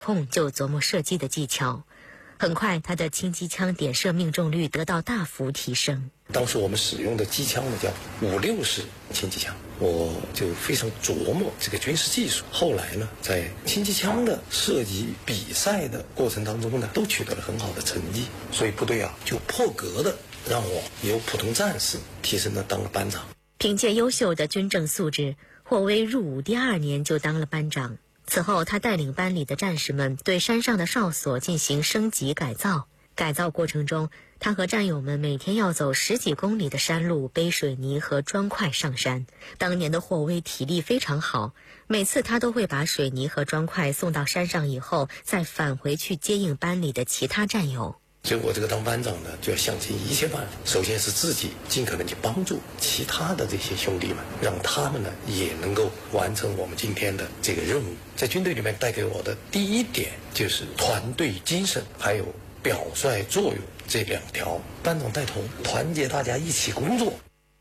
控就琢磨射击的技巧。很快，他的轻机枪点射命中率得到大幅提升。 当时我们使用的机枪呢叫5.6式轻机枪，我就非常琢磨这个军事技术。后来呢，在轻机枪的射击比赛的过程当中呢，都取得了很好的成绩，所以部队就破格的让我由普通战士提升了当了班长。 凭借优秀的军政素质，霍威入伍第2年就当了班长。此后，他带领班里的战士们对山上的哨所进行升级改造。改造过程中，他和战友们每天要走10几公里的山路，背水泥和砖块上山。当年的霍威体力非常好，每次他都会把水泥和砖块送到山上以后，再返回去接应班里的其他战友。 所以我这个当班长呢，就要想尽一切办法。首先是自己尽可能去帮助其他的这些兄弟们，让他们呢也能够完成我们今天的这个任务。在军队里面带给我的第一点就是团队精神，还有表率作用这2条。班长带头，团结大家一起工作。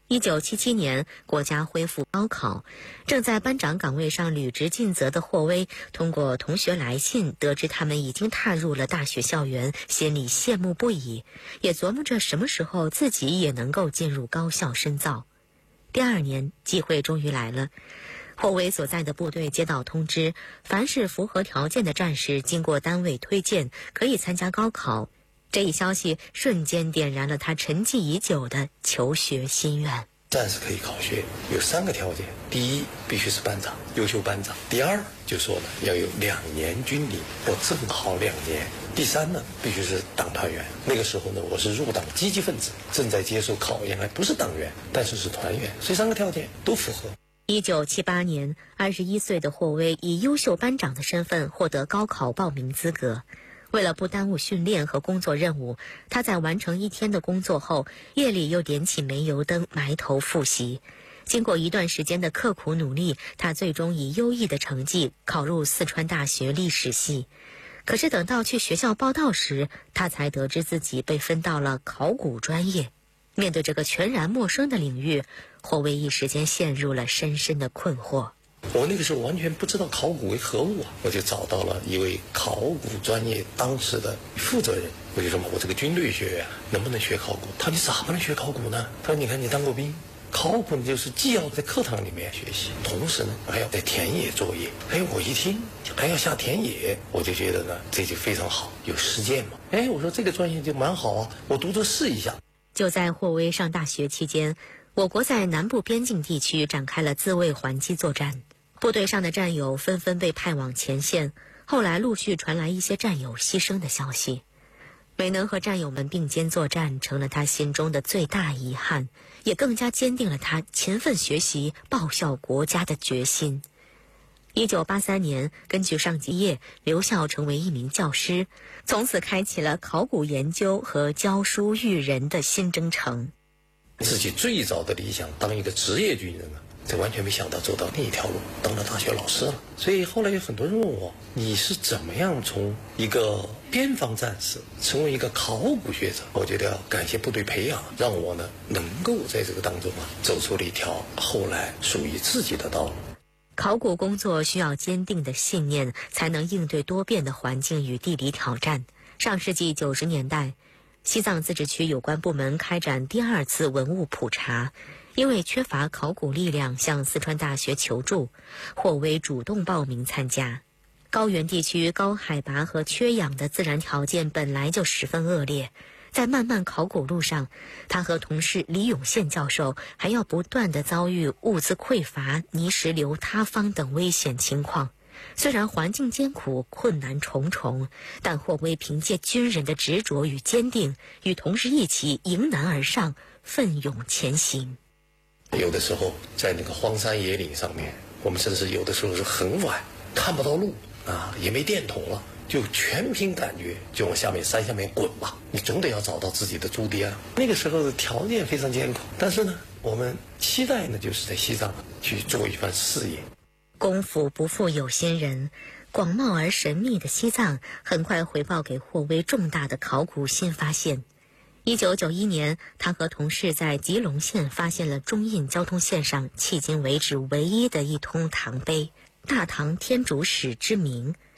1977年，国家恢复高考，正在班长岗位上履职尽责的霍威，通过同学来信得知他们已经踏入了大学校园，心里羡慕不已，也琢磨着什么时候自己也能够进入高校深造。第2年，机会终于来了。霍威所在的部队接到通知，凡是符合条件的战士，经过单位推荐，可以参加高考。这一消息瞬间点燃了他沉寂已久的求学心愿。 战士可以考学有3个条件：第一，必须是班长，优秀班长；第二，就说呢要有2年军礼，或正好2年；第三呢，必须是党团员。那个时候呢，我是入党积极分子，正在接受考验，还不是党员，但是是团员，所以3个条件都符合。 1978年，21岁的霍威以优秀班长的身份获得高考报名资格。为了不耽误训练和工作任务，他在完成1天的工作后，夜里又点起煤油灯，埋头复习。经过一段时间的刻苦努力，他最终以优异的成绩考入四川大学历史系。可是等到去学校报到时，他才得知自己被分到了考古专业。面对这个全然陌生的领域，霍威一时间陷入了深深的困惑。 我那个时候完全不知道考古为何物我就找到了一位考古专业当时的负责人，我就说我这个军队学院能不能学考古？他说你咋不能学考古呢？他说你看你当过兵，考古就是既要在课堂里面学习，同时呢还要在田野作业。我一听还要下田野，我就觉得呢这就非常好，有实践嘛。我说这个专业就蛮好啊，我读着试一下。 就在霍威上大学期间，我国在南部边境地区展开了自卫还击作战，部队上的战友纷纷被派往前线，后来陆续传来一些战友牺牲的消息。没能和战友们并肩作战，成了他心中的最大遗憾，也更加坚定了他勤奋学习、报效国家的决心。1983年，根据上级业留校成为一名教师，从此开启了考古研究和教书育人的新征程。 自己最早的理想当一个职业军人这完全没想到走到另一条路，当了大学老师了。所以后来有很多人问我，你是怎么样从一个边防战士成为一个考古学者？我觉得要感谢部队培养，让我呢能够在这个当中走出了一条后来属于自己的道路。 考古工作需要坚定的信念，才能应对多变的环境与地理挑战。上世纪90年代，西藏自治区有关部门开展第2次文物普查，因为缺乏考古力量，向四川大学求助，霍威主动报名参加。高原地区高海拔和缺氧的自然条件本来就十分恶劣，在漫漫考古路上，他和同事李永宪教授还要不断地遭遇物资匮乏、泥石流塌方等危险情况。虽然环境艰苦、困难重重，但霍威凭借军人的执着与坚定，与同事一起迎难而上，奋勇前行。 有的时候在那个荒山野岭上面，我们甚至有的时候是很晚看不到路也没电筒了，就全凭感觉就往山下面滚吧，你总得要找到自己的驻地啊。那个时候的条件非常艰苦，但是呢我们期待呢就是在西藏去做一番事业。 功夫不负有心人，广袤而神秘的西藏很快回报给霍威重大的考古新发现。1991年，他和同事在吉隆县发现了中印交通线上迄今为止唯一的一通唐碑——大唐天竺史之铭。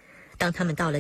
当他们到了